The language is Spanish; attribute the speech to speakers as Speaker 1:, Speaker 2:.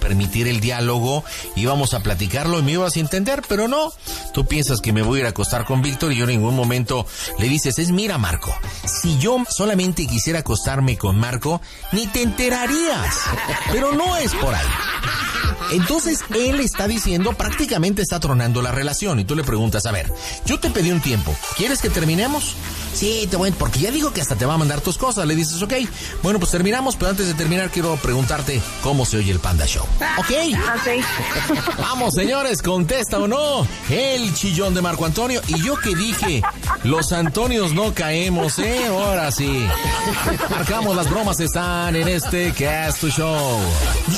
Speaker 1: permitir el diálogo, íbamos a platicarlo y me ibas a entender, pero no. Tú piensas que me voy a ir a acostar con Víctor y yo en ningún momento le dices, mira Marco, si yo solamente quisiera acostarme con Marco, ni te enterarías. Pero no es por ahí. Entonces él está diciendo, prácticamente está tronando la relación y tú le preguntas, a ver, yo te pedí un tiempo, ¿quieres que terminemos? Sí, te voy, porque ya digo que hasta te va a mandar tus cosas. Le dices, ok, bueno, pues terminamos, pero antes de terminar quiero preguntarte cómo se oye el Panda Show. Ok. Vamos, señores, contesta o no. El chillón de Marco Antonio. Y yo que dije, los Antonios no caemos, ahora sí. Marcamos, las bromas están en este Cast to Show.